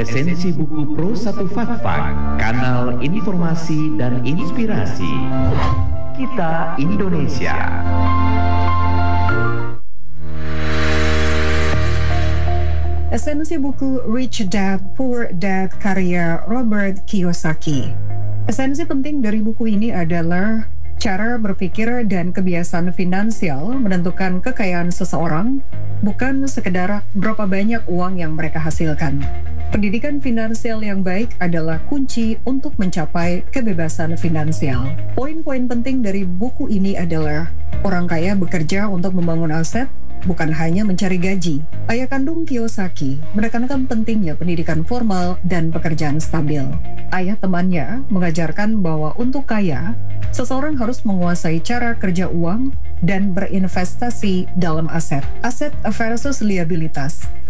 Esensi Buku Pro 1 Fakfak, kanal informasi dan inspirasi. Kita Indonesia. Esensi buku Rich Dad Poor Dad karya Robert Kiyosaki. Esensi penting dari buku ini adalah cara berpikir dan kebiasaan finansial menentukan kekayaan seseorang, bukan sekedar berapa banyak uang yang mereka hasilkan. Pendidikan finansial yang baik adalah kunci untuk mencapai kebebasan finansial. Poin-poin penting dari buku ini adalah orang kaya bekerja untuk membangun aset, bukan hanya mencari gaji. Ayah kandung Kiyosaki menekankan pentingnya pendidikan formal dan pekerjaan stabil. Ayah temannya mengajarkan bahwa untuk kaya, seseorang harus menguasai cara kerja uang dan berinvestasi dalam aset. Aset versus liabilitas.